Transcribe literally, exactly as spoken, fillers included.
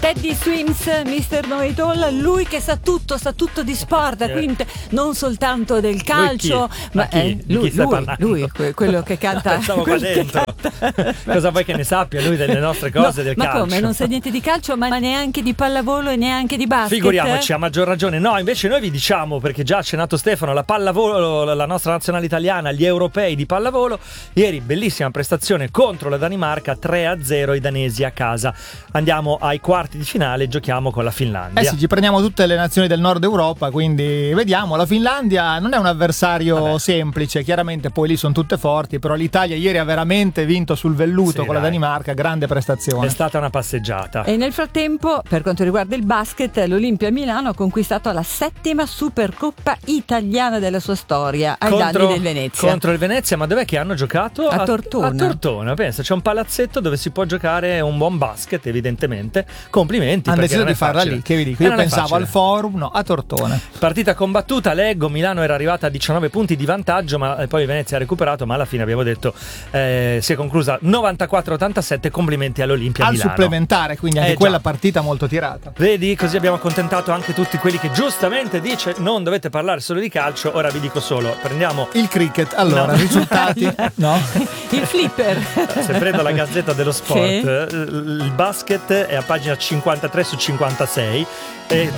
Teddy Swims, mister Know It All, lui che sa tutto, sa tutto di sport, Eh. quindi non soltanto del calcio, Lui chi? ma Ma chi? eh, Di lui, chi stai lui, parlando? lui, que- quello che canta. Pensavo qua quello che dentro. canta. Cosa vuoi che ne sappia lui delle nostre cose, No, del ma calcio? come? Non sa niente di calcio, ma neanche di pallavolo e neanche di basket? Figuriamoci, a maggior ragione. No, invece noi vi diciamo, perché già ha accennato Stefano, la pallavolo, la nostra nazionale italiana, gli europei di pallavolo. Ieri bellissima prestazione contro la Danimarca, tre a zero i danesi a casa. Andiamo ai quarti di finale, giochiamo con la Finlandia. Eh sì, ci prendiamo tutte le nazioni del nord Europa, quindi vediamo. La Finlandia non è un avversario Vabbè. semplice, chiaramente poi lì sono tutte forti, però l'Italia ieri ha veramente vinto sul velluto Sì, con la dai. Danimarca, grande prestazione. È stata una passeggiata. E nel frattempo, per quanto riguarda il basket, l'Olimpia Milano ha conquistato la settima Supercoppa italiana della sua storia ai danni del Venezia. Contro il Venezia, ma dov'è che hanno giocato? A Tortona. A Tortona, pensa, c'è un palazzetto dove si può giocare un buon basket, evidentemente. Complimenti. Hanno perché deciso non è di farla facile. lì, che vi dico, Eh, io non è pensavo facile. al Forum, no, a Tortona. Partita combattuta, leggo, Milano era arrivata a diciannove punti di vantaggio, ma eh, poi Venezia ha recuperato, ma alla fine abbiamo detto eh, si è conclusa novantaquattro a ottantasette, complimenti all'Olimpia Al Milano. supplementare, quindi anche Eh, già. quella partita molto tirata. Vedi, così abbiamo accontentato anche tutti quelli che giustamente dice non dovete parlare solo di calcio. Ora vi dico solo, prendiamo Il cricket, allora, No. risultati? No? Il flipper. se prendo la Gazzetta dello Sport, Sì. eh, il basket è a pagina cinquantatré su cinquantasei e